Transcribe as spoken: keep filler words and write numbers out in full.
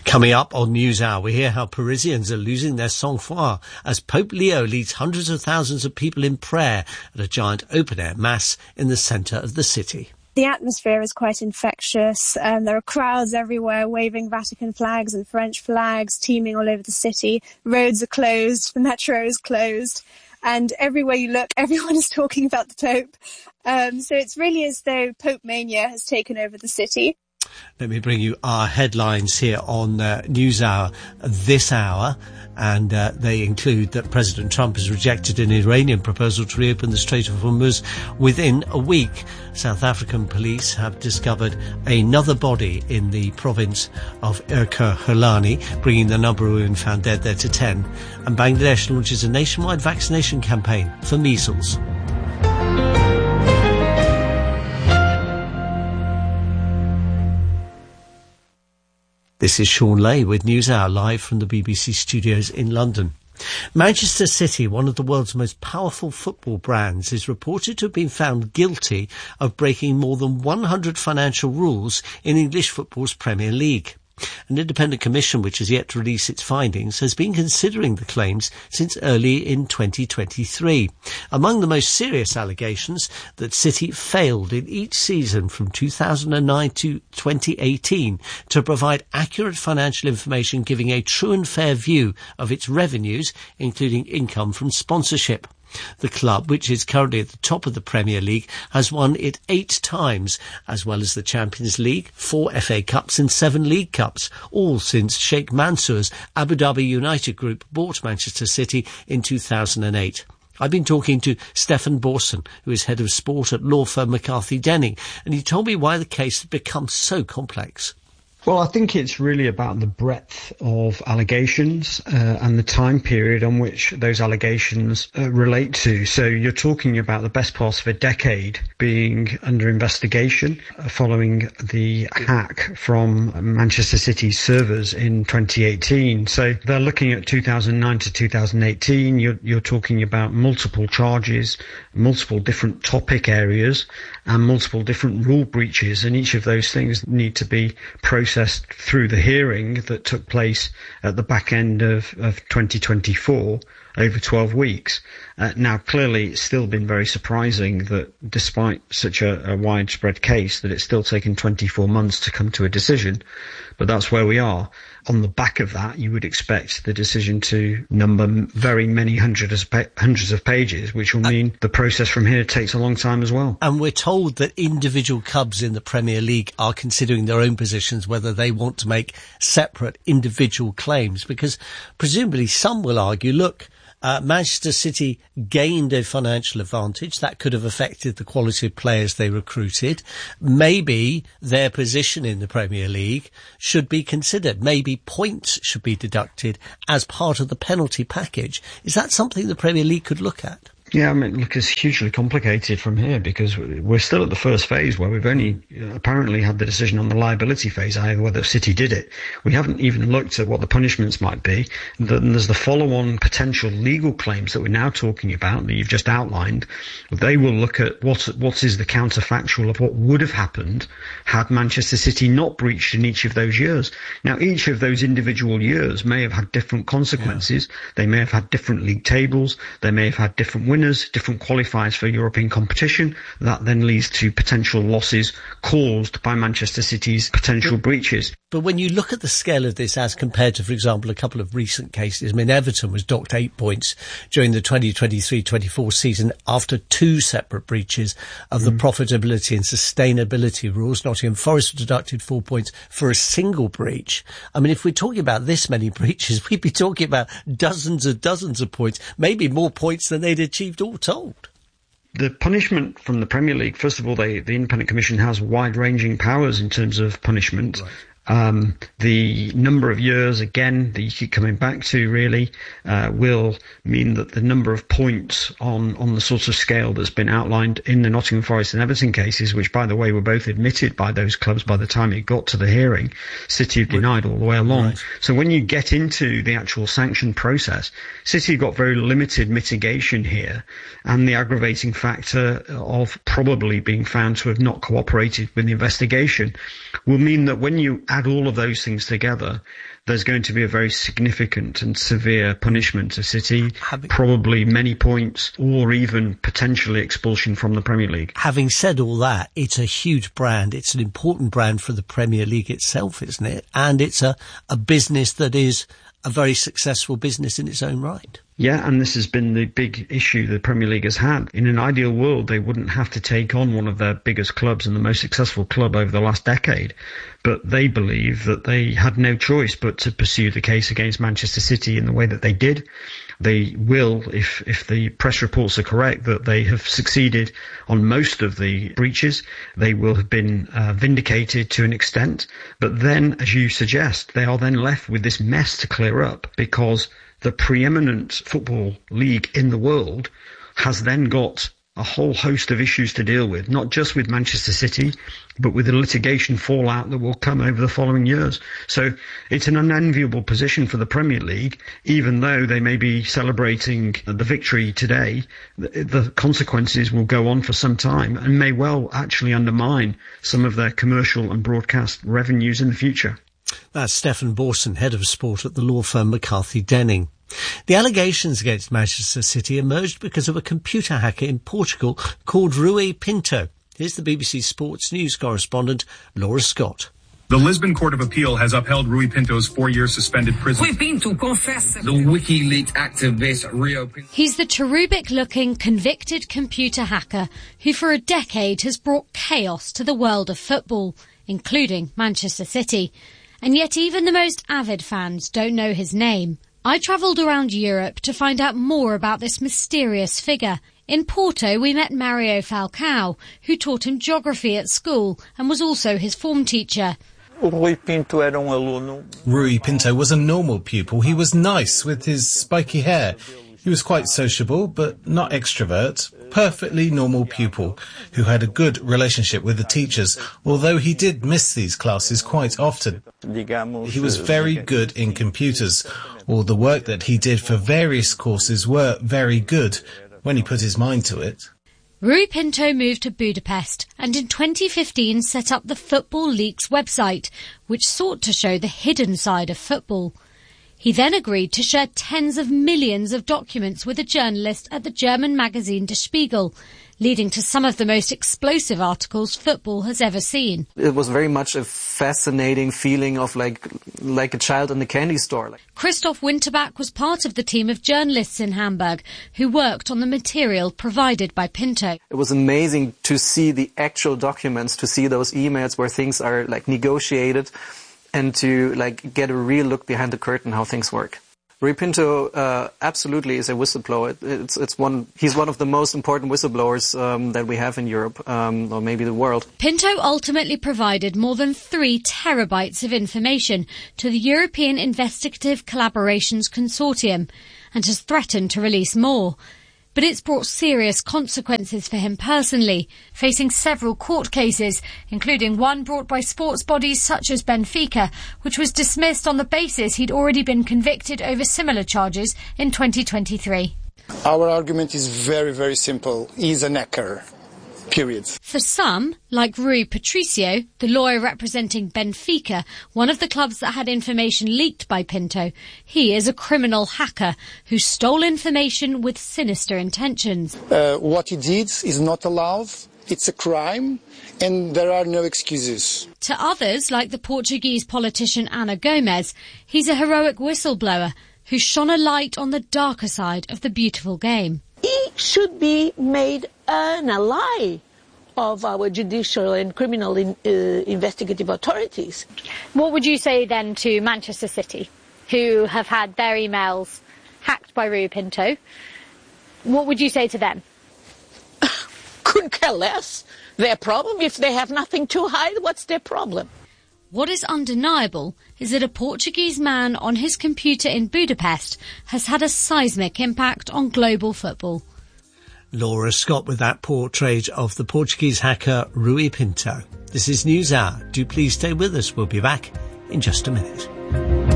Coming up on NewsHour, we hear how Parisians are losing their sang-froid as Pope Leo leads hundreds of thousands of people in prayer at a giant open-air mass in the centre of the city. The atmosphere is quite infectious. Um, there are crowds everywhere waving Vatican flags and French flags, teeming all over the city. Roads are closed, the metro is closed, and everywhere you look, everyone is talking about the Pope. Um, so it's really as though Pope Mania has taken over the city. Let me bring you our headlines here on uh, NewsHour this hour, and uh, they include that President Trump has rejected an Iranian proposal to reopen the Strait of Hormuz within a week. South African police have discovered another body in the province of Ekurhuleni, bringing the number of women found dead there to ten. And Bangladesh launches a nationwide vaccination campaign for measles. This is Sean Lay with NewsHour, live from the B B C studios in London. Manchester City, one of the world's most powerful football brands, is reported to have been found guilty of breaking more than one hundred financial rules in English football's Premier League. An independent commission, which has yet to release its findings, has been considering the claims since early in twenty twenty-three. Among the most serious allegations, that City failed in each season from two thousand nine to twenty eighteen to provide accurate financial information giving a true and fair view of its revenues, including income from sponsorship. The club, which is currently at the top of the Premier League, has won it eight times, as well as the Champions League, four F A Cups and seven League Cups, all since Sheikh Mansour's Abu Dhabi United Group bought Manchester City in two thousand eight. I've been talking to Stefan Borson, who is head of sport at law firm McCarthy Denning, and he told me why the case had become so complex. Well, I think it's really about the breadth of allegations uh, and the time period on which those allegations uh, relate to. So you're talking about the best part of a decade being under investigation uh, following the hack from Manchester City's servers in twenty eighteen. So they're looking at two thousand nine to two thousand eighteen. You're, you're talking about multiple charges, multiple different topic areas, and multiple different rule breaches, and each of those things need to be processed through the hearing that took place at the back end of, of twenty twenty-four, over twelve weeks. Uh, now, clearly, it's still been very surprising that despite such a, a widespread case, that it's still taken twenty-four months to come to a decision. But that's where we are. On the back of that, you would expect the decision to number very many hundreds of, pa- hundreds of pages, which will mean the process from here takes a long time as well. And we're told that individual clubs in the Premier League are considering their own positions, whether they want to make separate individual claims, because presumably some will argue, look, Uh, Manchester City gained a financial advantage that could have affected the quality of players they recruited. Maybe their position in the Premier League should be considered. Maybe points should be deducted as part of the penalty package. Is that something the Premier League could look at? Yeah, I mean, look, it's hugely complicated from here because we're still at the first phase where we've only apparently had the decision on the liability phase, that is whether City did it. We haven't even looked at what the punishments might be. Then there's the follow-on potential legal claims that we're now talking about that you've just outlined. They will look at what what is the counterfactual of what would have happened had Manchester City not breached in each of those years. Now, each of those individual years may have had different consequences. Yeah. They may have had different league tables. They may have had different winners. Winners, different qualifiers for European competition. That then leads to potential losses caused by Manchester City's potential but, breaches. But when you look at the scale of this as compared to, for example, a couple of recent cases, I mean, Everton was docked eight points during the twenty twenty-three twenty-four season after two separate breaches of mm. the profitability and sustainability rules. Nottingham Forest were deducted four points for a single breach. I mean, if we're talking about this many breaches, we'd be talking about dozens and dozens of points, maybe more points than they'd achieved all told. The punishment from the Premier League, first of all, they, the Independent Commission has wide-ranging powers in terms of punishment. Right. Um, the number of years, again, that you keep coming back to, really, uh, will mean that the number of points on, on the sort of scale that's been outlined in the Nottingham Forest and Everton cases, which, by the way, were both admitted by those clubs by the time it got to the hearing, City have denied all the way along. Right. So when you get into the actual sanction process, City got very limited mitigation here, and the aggravating factor of probably being found to have not cooperated with the investigation will mean that when you add all of those things together, there's going to be a very significant and severe punishment to City, having, probably many points, or even potentially expulsion from the Premier League. Having said all that, it's a huge brand. It's an important brand for the Premier League itself, isn't it? And it's a, a business that is a very successful business in its own right. Yeah, and this has been the big issue the Premier League has had. In an ideal world, they wouldn't have to take on one of their biggest clubs and the most successful club over the last decade. But they believe that they had no choice but to pursue the case against Manchester City in the way that they did. They will, if, if the press reports are correct, that they have succeeded on most of the breaches. They will have been uh, vindicated to an extent. But then, as you suggest, they are then left with this mess to clear up, because the preeminent football league in the world has then got a whole host of issues to deal with, not just with Manchester City, but with the litigation fallout that will come over the following years. So it's an unenviable position for the Premier League, even though they may be celebrating the victory today. The, the consequences will go on for some time and may well actually undermine some of their commercial and broadcast revenues in the future. That's Stefan Borson, head of sport at the law firm McCarthy Denning. The allegations against Manchester City emerged because of a computer hacker in Portugal called Rui Pinto. Here's the B B C Sports News correspondent, Laura Scott. The Lisbon Court of Appeal has upheld Rui Pinto's four-year suspended prison. Rui Pinto confessa. The WikiLeaks activist Rio Pinto. He's the cherubic-looking, convicted computer hacker who for a decade has brought chaos to the world of football, including Manchester City. And yet even the most avid fans don't know his name. I travelled around Europe to find out more about this mysterious figure. In Porto, we met Mario Falcao, who taught him geography at school and was also his form teacher. Rui Pinto was a normal pupil. He was nice with his spiky hair. He was quite sociable, but not extrovert. Perfectly normal pupil who had a good relationship with the teachers, although he did miss these classes quite often. He was very good in computers. All the work that he did for various courses were very good when he put his mind to it. Rui Pinto moved to Budapest and in twenty fifteen set up the Football Leaks website, which sought to show the hidden side of football. He then agreed to share tens of millions of documents with a journalist at the German magazine Der Spiegel, leading to some of the most explosive articles football has ever seen. It was very much a fascinating feeling of like like a child in a candy store. Christoph Winterbach was part of the team of journalists in Hamburg who worked on the material provided by Pinto. It was amazing to see the actual documents, to see those emails where things are like negotiated, and to like get a real look behind the curtain how things work. Rui Pinto uh, absolutely is a whistleblower. It's it's one. He's one of the most important whistleblowers um, that we have in Europe, um, or maybe the world. Pinto ultimately provided more than three terabytes of information to the European Investigative Collaborations Consortium, and has threatened to release more. But it's brought serious consequences for him personally, facing several court cases, including one brought by sports bodies such as Benfica, which was dismissed on the basis he'd already been convicted over similar charges in twenty twenty-three. Our argument is very, very simple. He's an hacker. Period. For some, like Rui Patricio, the lawyer representing Benfica, one of the clubs that had information leaked by Pinto, he is a criminal hacker who stole information with sinister intentions. Uh, what he did is not allowed. It's a crime, and there are no excuses. To others, like the Portuguese politician Ana Gomes, he's a heroic whistleblower who shone a light on the darker side of the beautiful game. He should be made an ally of our judicial and criminal in, uh, investigative authorities. What would you say then to Manchester City, who have had their emails hacked by Rui Pinto? What would you say to them? Couldn't care less. Their problem, if they have nothing to hide, what's their problem? What is undeniable is that a Portuguese man on his computer in Budapest has had a seismic impact on global football. Laura Scott with that portrait of the Portuguese hacker Rui Pinto. This is NewsHour. Do please stay with us. We'll be back in just a minute.